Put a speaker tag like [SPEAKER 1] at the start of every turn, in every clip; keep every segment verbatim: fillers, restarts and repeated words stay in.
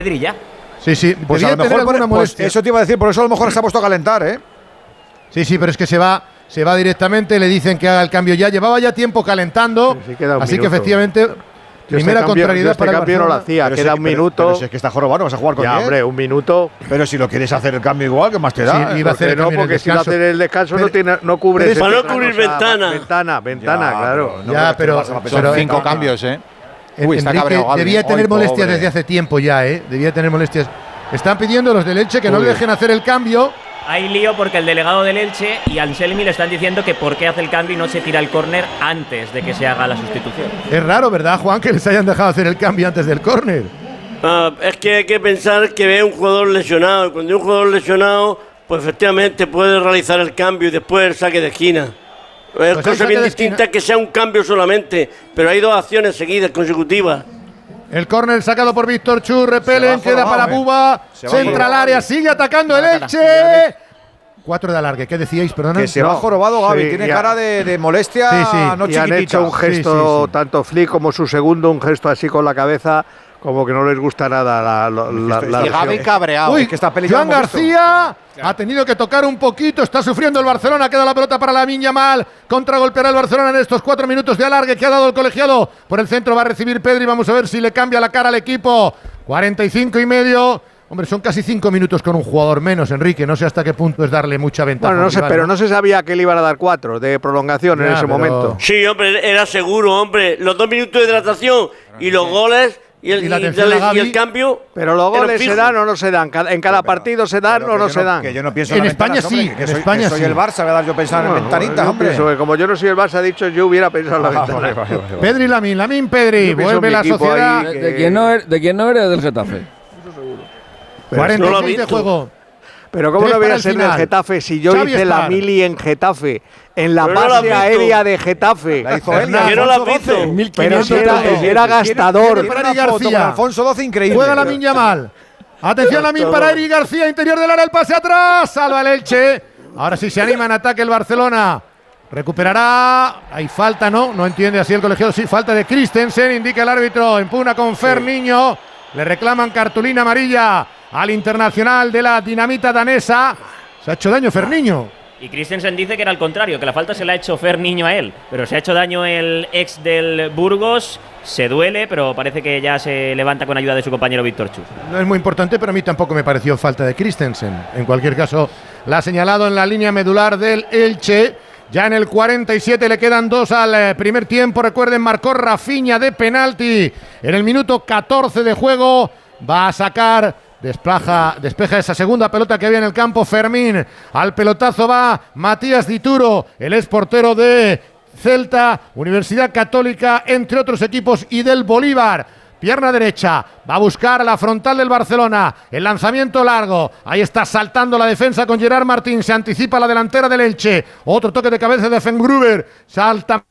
[SPEAKER 1] Pedri ya.
[SPEAKER 2] Sí, sí,
[SPEAKER 3] pues a lo mejor por, pues eso te iba a decir, por eso a lo mejor se ha puesto a calentar, ¿eh?
[SPEAKER 2] Sí, sí, pero es que se va, se va directamente, le dicen que haga el cambio ya. Llevaba ya tiempo calentando, sí, sí, así minuto. que efectivamente, yo primera
[SPEAKER 4] este
[SPEAKER 2] contrariedad
[SPEAKER 4] este
[SPEAKER 2] para el
[SPEAKER 4] cambio
[SPEAKER 2] Barcelona.
[SPEAKER 4] no lo hacía,
[SPEAKER 3] pero
[SPEAKER 4] queda
[SPEAKER 3] si,
[SPEAKER 4] un
[SPEAKER 3] pero,
[SPEAKER 4] minuto.
[SPEAKER 3] Pero si es que está jorobado, vas a jugar con
[SPEAKER 4] ya,
[SPEAKER 3] diez.
[SPEAKER 4] hombre, un minuto.
[SPEAKER 3] Pero si lo quieres hacer el cambio igual, ¿qué más te da?
[SPEAKER 2] Sí, iba a hacer el
[SPEAKER 4] no, porque si va a hacer el descanso pero, no, tiene, no cubre.
[SPEAKER 5] Para no cubrir ventana.
[SPEAKER 4] Ventana, ventana,
[SPEAKER 3] ya,
[SPEAKER 4] claro.
[SPEAKER 3] No
[SPEAKER 2] ya, pero,
[SPEAKER 3] pero
[SPEAKER 2] son
[SPEAKER 6] cinco cambio. cambios, ¿eh?
[SPEAKER 2] Uy, está cabreado. Debía tener
[SPEAKER 3] Hoy,
[SPEAKER 2] molestias
[SPEAKER 3] pobre.
[SPEAKER 2] desde hace tiempo ya, ¿eh? Debía tener molestias. Están pidiendo los del Elche que Uy. no le dejen hacer el cambio.
[SPEAKER 1] Hay lío porque el delegado del Elche y Anselmi le están diciendo que por qué hace el cambio y no se tira el córner antes de que se haga la sustitución.
[SPEAKER 2] Es raro, ¿verdad, Juan, que les hayan dejado hacer el cambio antes del córner?
[SPEAKER 5] Ah, es que hay que pensar que ve un jugador lesionado y cuando hay un jugador lesionado, pues efectivamente puede realizar el cambio y después el saque de esquina. Es pues cosa bien distinta que sea un cambio solamente, pero hay dos acciones seguidas, consecutivas.
[SPEAKER 2] El córner sacado por Víctor Chus, repelen, queda para Buba,
[SPEAKER 3] eh.
[SPEAKER 2] centra al área, sigue atacando el Elche. Cuatro de alargue, ¿qué decíais? Perdona.
[SPEAKER 3] Que se va jorobado Gavi, sí, tiene
[SPEAKER 4] ya.
[SPEAKER 3] cara de, de molestia,
[SPEAKER 2] sí, sí.
[SPEAKER 3] no
[SPEAKER 4] y
[SPEAKER 3] chiquitita.
[SPEAKER 4] Han hecho un gesto, sí, sí, sí. tanto Flick como su segundo, un gesto así con la cabeza, como que no les gusta nada la, la, la, la
[SPEAKER 6] y Gavi cabreado.
[SPEAKER 2] Uy,
[SPEAKER 3] es que está
[SPEAKER 2] Joan García ha tenido que tocar un poquito, está sufriendo el Barcelona, queda la pelota para Lamine Yamal, contragolpeará el Barcelona en estos cuatro minutos de alargue que ha dado el colegiado. Por el centro va a recibir Pedri, vamos a ver si le cambia la cara al equipo. cuarenta y cinco y medio. Hombre, son casi cinco minutos con un jugador menos, Enrique. No sé hasta qué punto es darle mucha ventaja.
[SPEAKER 4] Bueno, no sé, rival, pero ¿no? no se sabía que le iban a dar cuatro de prolongación ya, en ese pero... momento.
[SPEAKER 5] Sí, hombre, era seguro, hombre. Los dos minutos de hidratación y los goles y el,
[SPEAKER 2] y, la
[SPEAKER 5] y, y el cambio.
[SPEAKER 4] Pero los goles se dan o no se dan. En cada partido se dan o no se dan.
[SPEAKER 3] Que yo no pienso
[SPEAKER 2] en,
[SPEAKER 3] en
[SPEAKER 2] España
[SPEAKER 3] ventanas,
[SPEAKER 2] sí.
[SPEAKER 3] Hombre, que
[SPEAKER 2] en
[SPEAKER 3] soy,
[SPEAKER 2] España
[SPEAKER 3] que soy
[SPEAKER 2] sí.
[SPEAKER 3] el Barça, voy a dar yo pensar
[SPEAKER 4] bueno,
[SPEAKER 3] en ventanitas,
[SPEAKER 4] yo
[SPEAKER 3] hombre.
[SPEAKER 4] Pienso que como yo no soy el Barça, ha dicho, yo hubiera pensado en la
[SPEAKER 3] ah,
[SPEAKER 4] ventana.
[SPEAKER 3] Vale, vale, vale, vale.
[SPEAKER 2] Pedri Lamine, Lamine Pedri, vuelve la sociedad.
[SPEAKER 7] De, de, quién no er, ¿De quién no eres? Del Getafe. Eso seguro.
[SPEAKER 2] cuarenta y seis no de juego.
[SPEAKER 4] Pero ¿cómo no voy a ser del Getafe si yo Xavi hice Spar. la mili en Getafe? En la pero base no la aérea de Getafe.
[SPEAKER 3] La hizo él.
[SPEAKER 5] Yo no la visto.
[SPEAKER 4] Pero si era, era gastador.
[SPEAKER 2] Para García.
[SPEAKER 3] Alfonso doce, increíble.
[SPEAKER 2] Juega Lamine Yamal. Atención Lamine para Eric García, interior del área, el pase atrás. Salva el Elche. Ahora sí se anima en ataque el Barcelona. Recuperará. Hay falta, ¿no? No entiende así el colegiado. Sí, falta de Christensen, indica el árbitro. Impugna con Ferniño. Le reclaman cartulina amarilla al internacional de la dinamita danesa. Se ha hecho daño Ferniño.
[SPEAKER 1] Y Christensen dice que era al contrario, que la falta se la ha hecho Ferniño a él. Pero se ha hecho daño el ex del Burgos. Se duele, pero parece que ya se levanta con ayuda de su compañero Víctor Chus.
[SPEAKER 2] No es muy importante, pero a mí tampoco me pareció falta de Christensen. En cualquier caso, la ha señalado en la línea medular del Elche. Ya en el cuarenta y siete le quedan dos al primer tiempo. Recuerden, marcó Rafinha de penalti en el minuto catorce de juego. Va a sacar, desplaja, despeja esa segunda pelota que había en el campo Fermín. Al pelotazo va Matías Dituro, el ex portero de Celta, Universidad Católica, entre otros equipos, y del Bolívar. Pierna derecha, va a buscar la frontal del Barcelona, el lanzamiento largo, ahí está saltando la defensa con Gerard Martín, se anticipa la delantera del Elche, otro toque de cabeza de Fengruber, salta.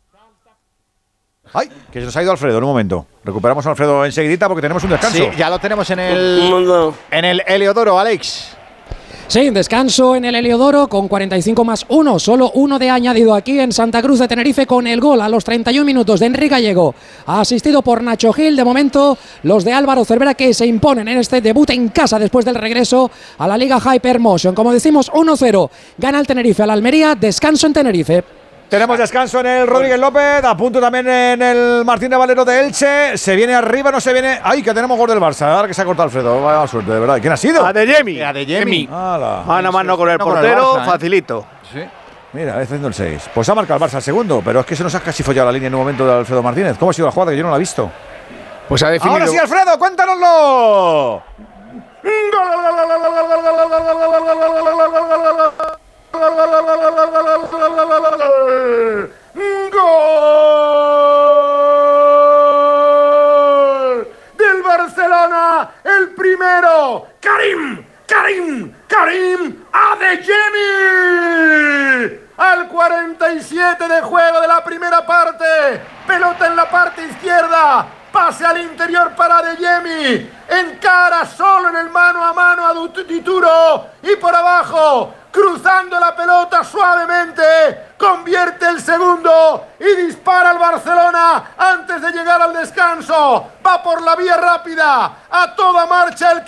[SPEAKER 3] Ay, que se nos ha ido Alfredo en un momento. Recuperamos a Alfredo enseguidita porque tenemos un descanso.
[SPEAKER 6] Sí, ya lo tenemos en el, en el Heliodoro, Alex.
[SPEAKER 8] Sí, descanso en el Heliodoro con cuarenta y cinco más uno, solo uno de añadido aquí en Santa Cruz de Tenerife con el gol a los treinta y un minutos de Enrique Gallego, asistido por Nacho Gil. De momento, los de Álvaro Cervera que se imponen en este debut en casa después del regreso a la Liga Hypermotion. Como decimos, uno cero, gana el Tenerife al Almería, descanso en Tenerife.
[SPEAKER 3] Tenemos descanso en el Rodríguez López, a punto también en el Martín de Valero de Elche. Se viene arriba, no se viene. ¡Ay, que tenemos gol del Barça! Ahora que se ha cortado Alfredo. Vaya suerte, de verdad. ¿Quién ha sido?
[SPEAKER 4] Adeyemi.
[SPEAKER 6] Adeyemi.
[SPEAKER 4] Mano a mano con el portero, Barça, ¿eh? Facilito.
[SPEAKER 3] Sí. Mira, haciendo el seis. Pues ha marcado el Barça el segundo, pero es que se nos ha casi follado la línea en un momento de Alfredo Martínez. ¿Cómo ha sido la jugada? Que yo no la he visto.
[SPEAKER 7] Pues ha definido.
[SPEAKER 3] Ahora sí, Alfredo, cuéntanoslo.
[SPEAKER 2] ¡Gol del Barcelona! El primero, Karim, Karim, Karim Adeyemi. Al cuarenta y siete de juego de la primera parte, pelota en la parte izquierda, pase al interior para Adeyemi, encara solo en el mano a mano a Dituro y por abajo, cruzando la pelota suavemente, convierte el segundo y dispara al Barcelona antes de llegar al descanso. Va por la vía rápida, a toda marcha el